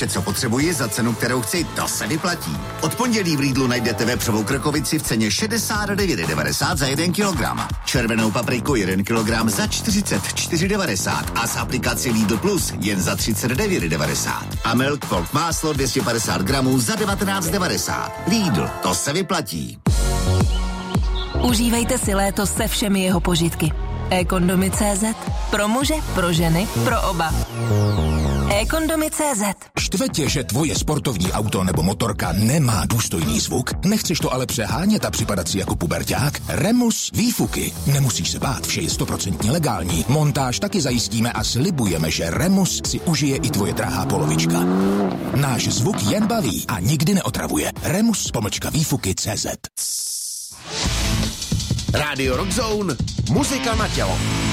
Vše, co potřebuji za cenu, kterou chci, to se vyplatí. Od pondělí v Lidlu najdete vepřovou krkovici v ceně 69,90 za 1 kilogram. Červenou papriku 1 kilogram za 44,90 a z aplikaci Lidl Plus jen za 39,90. A Milk Pork máslo 250 gramů za 19,90. Lidl, to se vyplatí. Užívejte si léto se všemi jeho požitky. eKondomy.cz. Pro muže, pro ženy, pro oba. eKondomy.cz. Štve tě, že tvoje sportovní auto nebo motorka nemá důstojný zvuk? Nechceš to ale přehánět a připadat si jako puberťák? Remus výfuky. Nemusíš se bát, vše je 100% legální. Montáž taky zajistíme a slibujeme, že Remus si užije i tvoje drahá polovička. Náš zvuk jen baví a nikdy neotravuje. Remus_výfuky.cz. Rádio Rock Zone, muzika na tělo.